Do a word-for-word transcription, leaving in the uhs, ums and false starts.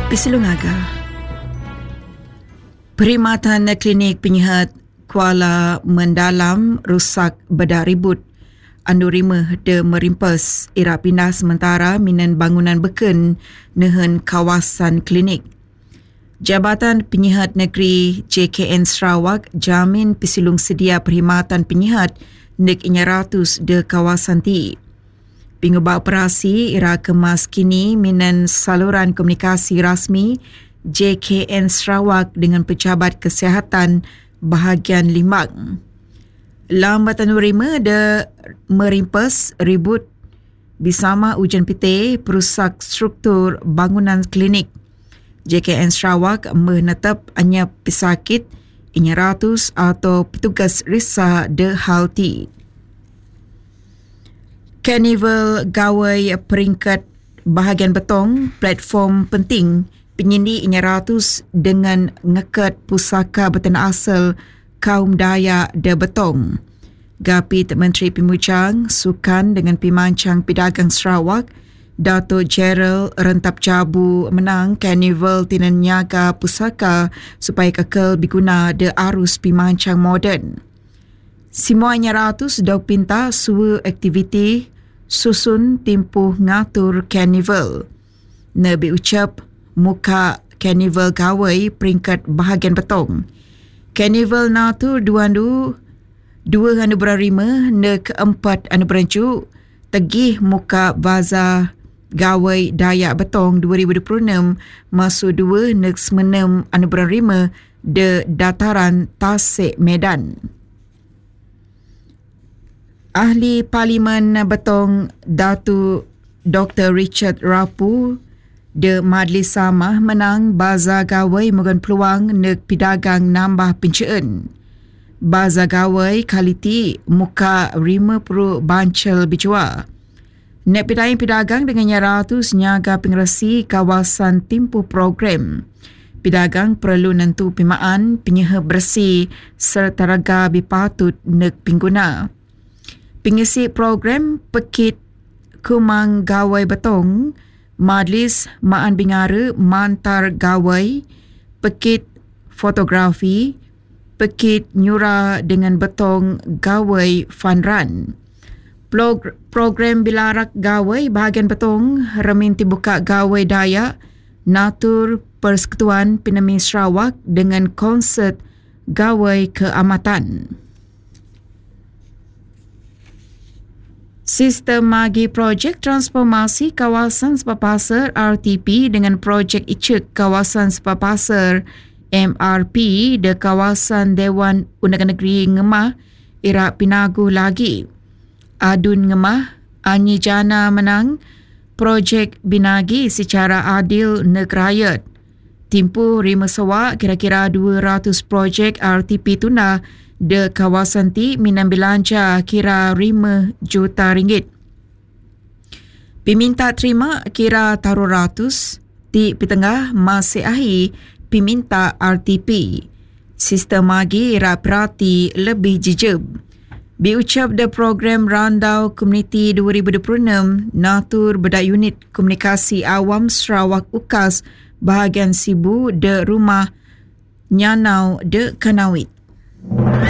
Pisilungaga. Perkhidmatan klinik penyihat Kuala Mendalam rusak bedah ribut. Anu rima de merimpas ira pindah sementara minan bangunan beken nehen kawasan klinik. Jabatan Penyihat Negeri J K N Sarawak jamin pisilung sedia perkhidmatan penyihat nek inya ratus de kawasan ti. Pengubah operasi ira kemas kini minan saluran komunikasi rasmi J K N Sarawak dengan pejabat kesihatan bahagian Limbang. Lambatan Urima de merimpas ribut bersama ujian pite perusak struktur bangunan klinik. J K N Sarawak menetap hanya pesakit inya ratus atau petugas risau de hal ti. Carnival gawai peringkat bahagian betong platform penting penyindi inya ratus dengan ngekat pusaka bertanah asal kaum Dayak de Betong. Gapit Menteri Pemujang, Sukan dengan Pimancang Pedagang Sarawak, Dato' Gerald Rentap Jabu menang Carnival Tinan Niaga Pusaka supaya kekal diguna de arus pimancang moden. Semuanya ratus dok pinta suwa aktiviti susun tempuh ngatur Carnival. Nabi ucap muka Carnival gawai peringkat bahagian betong. Carnival natur dua andu dua anu berarima ne keempat anu berancu tegih muka bazar gawai Dayak Betong dua ribu dua puluh enam masuk dua ne semenem anu berarima de dataran Tasik Medan. Ahli Parlimen Betong Datu Doktor Richard Rapu de Majlis Samah menang bazar gawai megan peluang nek pedagang nambah penceen. Bazar gawai kali ti muka lima puluh bancel bijua. Nek pedagang-pedagang dengan ratus nyaga pengerasi kawasan tempuh program. Pedagang perlu nentu pimaan penyeha bersih serta raga bipatut nek pengguna. Pengisi program Pekit Kumang Gawai Betong Majlis Maan Bingara Mantar Gawai, Pekit Fotografi, Pekit Nyura dengan Betong Gawai Fun Run. Plog- program Bilarak Gawai bahagian Betong reminti buka Gawai Dayak Natur Persekutuan Penemi Sarawak dengan konsert Gawai Keamatan. Sistem Magi Projek Transformasi Kawasan Sepapasar R T P dengan Projek Icek Kawasan Sepapasar M R P de Kawasan Dewan Undangan Negeri Ngemah ira pinagu lagi. Adun Ngemah Anyi Jana menang projek binagi secara adil negerayat. Timpu Rima Sawak kira-kira dua ratus projek R T P tuna de kawasan ti minan belanja kira lima juta ringgit. Piminta terima kira taruh ratus, ti pitengah masih ahi piminta R T P. Sistem magi ira perhati lebih jejeb. Biucap de program Randau Komuniti dua ribu dua puluh enam natur bedak unit komunikasi awam Sarawak U K A S bahagian Sibu de rumah Nyanau de Kanawit.